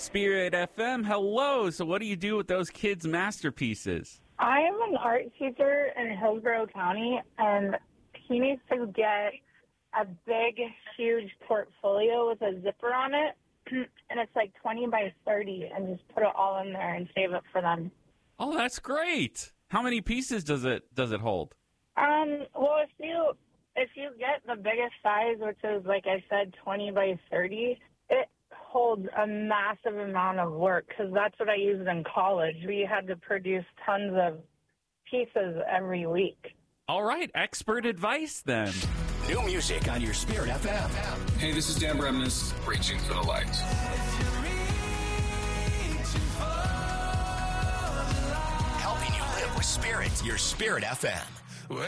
Spirit FM. Hello. So what do you do with those kids' masterpieces? I am an art teacher in Hillsborough County, and he needs to get a big, huge portfolio with a zipper on it, and it's like 20 by 30, and just put it all in there and save it for them. Oh, that's great. How many pieces does it hold? Well, if you get the biggest size, which is, like I said, 20 by 30, it holds a massive amount of work, because that's what I used in college. We had to produce tons of pieces every week. All right, expert advice then. New music on your Spirit FM. Hey, this is Dan Bremnes. Reaching for the lights. Helping you live with Spirit, your Spirit FM.